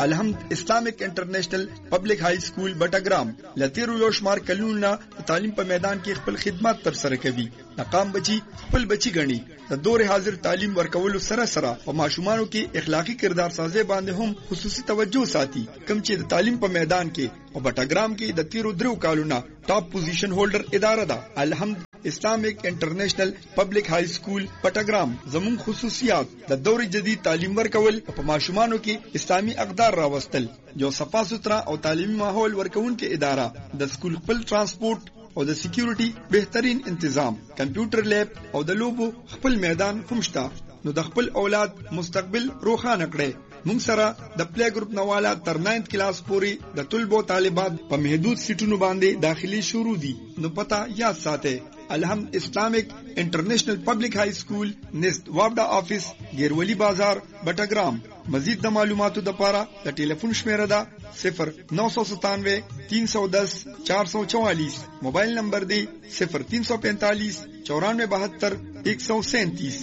الحمد اسلامک انټرنیشنل پبلک های سکول بټګرام لتیرو یو شمار کلونه تعلیم په میدان کې خپل خدمات تر سره کوي. ناکام بچي خپل بچي غني د دور حاضر تعلیم ورکولو سره سره په ماشومانو کې اخلاقی کردار سازي باندې هم خصوصي توجه ساتي. کوم چې د تعلیم په میدان کې او بټګرام کې د تیرو درو کالونه ټاپ پوزیشن هولډر اداره ده. الحمد اسلامک انټرنیشنل پبلک های سکول پټګرام زمون خصوصیات د دور جدید تعلیم ورکول په ماشومانو کې اسلامي اقدار راوستل، یو صفا سوترا او تعلیمي ماحول ورکوونکې اداره، د سکول خپل ترانسپورت او د سکیورټي بهترین تنظیم، کمپیوټر لیب او د لوبو خپل میدان هم شته. نو د خپل اولاد مستقبل روښانه کړئ. موږ سره د پلی ګروپ نواله تر 9th کلاس پورې د طلبو طالبات په محدود سیټونو باندې داخلي شروع دي. نو پتا یاد ساتئ، الحمد اسلامک انټرنیشنل پبلک های سکول نزد وابډا آفیس ګیرولی بازار بټګرام. مزید د معلوماتو لپاره د ټلیفون شمیره ده 0997 310 444. موبایل نمبر دی 0345 9472 137.